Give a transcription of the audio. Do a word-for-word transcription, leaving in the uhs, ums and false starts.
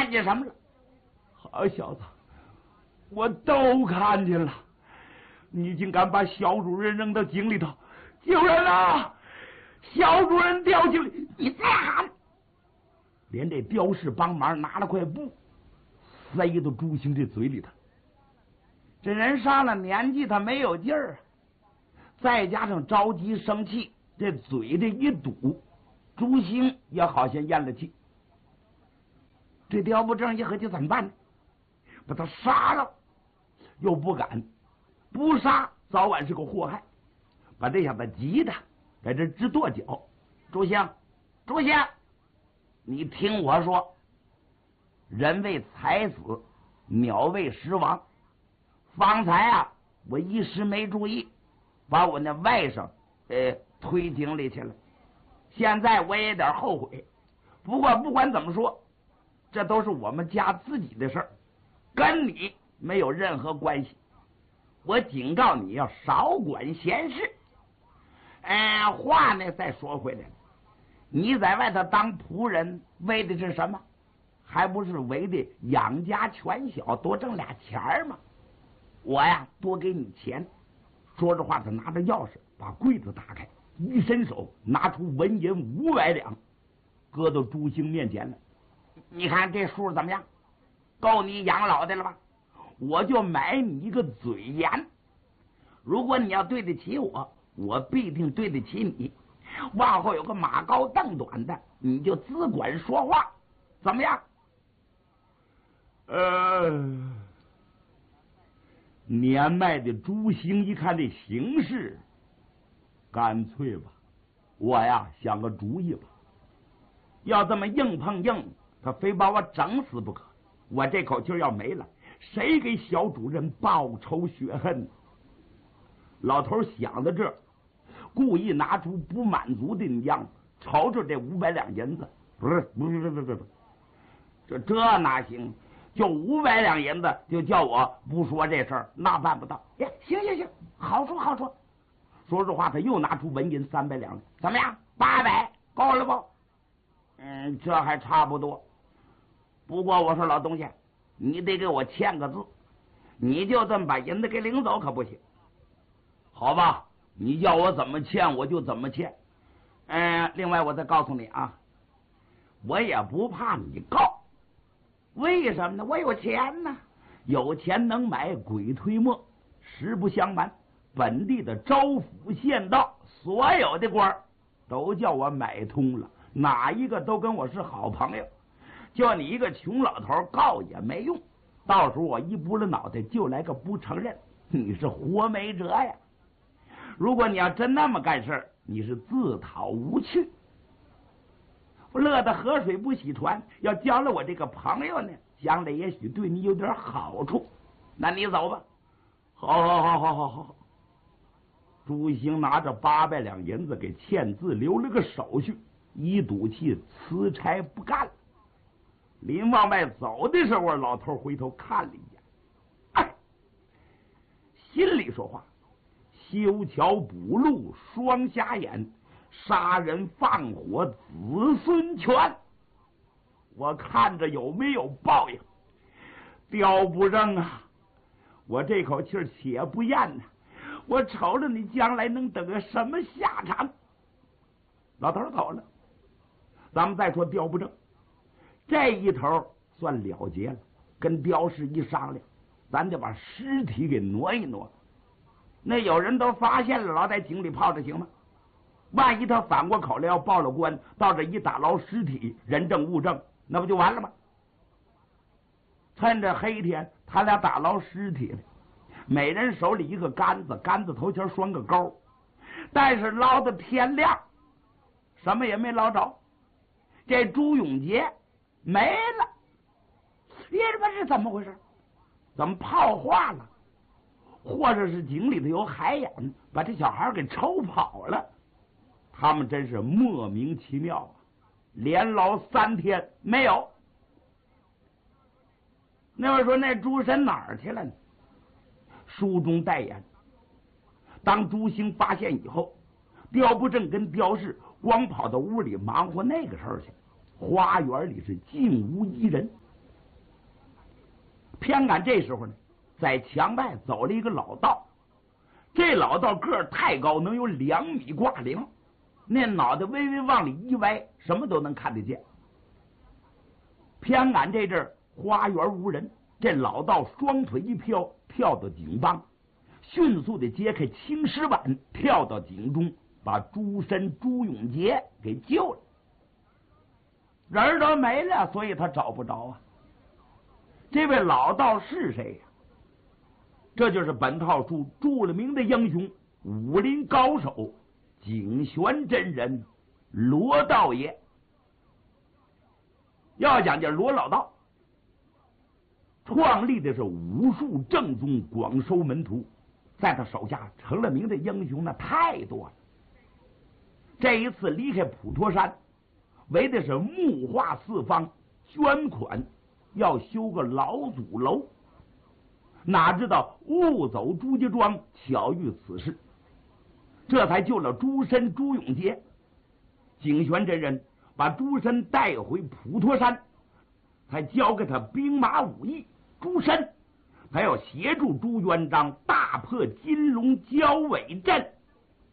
看见什么了？ 好小子，我都看见了。你竟敢把小主人扔到井里头！救人啊！小主人掉井里！ 你再喊！ 连这刁氏帮忙拿了块布塞到朱兴这嘴里头。 这人上了年纪，他没有劲儿，再加上着急生气，这嘴这一堵，朱兴也好像咽了气。这刁不正一合计怎么办呢？把他杀了又不敢，不杀早晚是个祸害，把这下子急的在这直跺脚。朱兴，朱兴，你听我说，人为财死，鸟为食亡。方才啊，我一时没注意，把我那外甥呃推井里去了。现在我也有点后悔。不过不管怎么说，这都是我们家自己的事儿，跟你没有任何关系。我警告你要少管闲事。哎、呃，话呢再说回来了，你在外头当仆人，为的是什么？还不是为的养家全小，多挣俩钱儿吗？我呀，多给你钱。说着话，他拿着钥匙把柜子打开，一伸手拿出纹银五百两，搁到朱兴面前了。你看这数怎么样？够你养老的了吧？我就买你一个嘴严。如果你要对得起我，我必定对得起你。往后有个马高凳短的，你就只管说话，怎么样？ 呃。年迈的朱兴一看这形势，干脆吧，我呀想个主意吧。要这么硬碰硬，他非把我整死不可。我这口气要没了，谁给小主人报仇雪恨呢？老头想到这儿，故意拿出不满足的样子，瞅瞅这五百两银子，不是不是不是不是，这这哪行？就五百两银子，就叫我不说这事儿，那办不到。哎，行行行，好说好说。说实话，他又拿出纹银三百两，怎么样？八百够了不？嗯，这还差不多。不过我说老东西，你得给我签个字，你就这么把银子给领走可不行。好吧，你叫我怎么签我就怎么签。嗯，另外我再告诉你啊，我也不怕你告。为什么呢？我有钱呢，有钱能买鬼推磨。实不相瞒，本地的州府县道所有的官都叫我买通了，哪一个都跟我是好朋友。就你一个穷老头告也没用，到时候我一拨了脑袋就来个不承认，你是活没辙呀。如果你要真那么干事，你是自讨无趣。我乐得河水不洗船，要交了我这个朋友呢，将来也许对你有点好处。那你走吧。好好好好好好。朱兴拿着八百两银子给签字，留了个手续，一赌气辞差不干了。临往外走的时候，老头回头看了一眼，哎，心里说话：修桥补路双瞎眼，杀人放火子孙全。我看着有没有报应。刁不正啊，我这口气且不咽呢，我瞅着你将来能得个什么下场。老头走了，咱们再说刁不正。这一头算了结了，跟刁氏一商量，咱就把尸体给挪一挪。那有人都发现了，老在井里泡着行吗？万一他反过口来要报了官，到这一打捞尸体，人证物证，那不就完了吗？趁着黑天，他俩打捞尸体了，每人手里一个杆子，杆子头前拴个钩，但是捞到天亮，什么也没捞着。这朱永杰没了，别人问是怎么回事？怎么泡化了？或者是井里头有海眼，把这小孩给抽跑了？他们真是莫名其妙啊！连捞三天没有。那位说那朱神哪儿去了呢？书中代言，当朱兴发现以后，刁不正跟刁氏光跑到屋里忙活那个事儿去，花园里是静无一人。 偏赶这时候呢，在墙外走了一个老道，这老道个儿太高，能有两米挂零，那脑袋微微往里一歪，什么都能看得见。偏赶这阵儿花园无人，这老道双腿一飘，跳到井帮，迅速的揭开青石板，跳到井中，把朱深、朱永杰给救了。人都没了，所以他找不着啊。这位老道是谁呀、啊？这就是本套书著了名的英雄，武林高手景玄真人罗道爷。要讲这罗老道，创立的是武术正宗，广收门徒，在他手下成了名的英雄那太多了。这一次离开普陀山，为的是木化四方，捐款要修个老祖楼，哪知道误走朱家庄，巧遇此事，这才救了朱深、朱永杰。景玄真人把朱深带回普陀山，才交给他兵马武艺。朱深还要协助朱元璋大破金龙交尾阵。